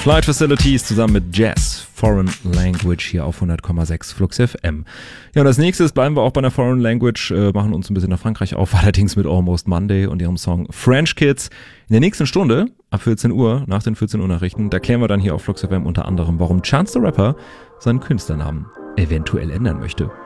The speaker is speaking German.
Flight Facilities zusammen mit Jazz, Foreign Language hier auf 100,6 Flux FM. Ja, und als nächstes bleiben wir auch bei einer Foreign Language, machen uns ein bisschen nach Frankreich auf, allerdings mit Almost Monday und ihrem Song French Kids. In der nächsten Stunde, ab 14 Uhr, nach den 14 Uhr Nachrichten, da klären wir dann hier auf Flux FM unter anderem, warum Chance the Rapper seinen Künstlernamen eventuell ändern möchte.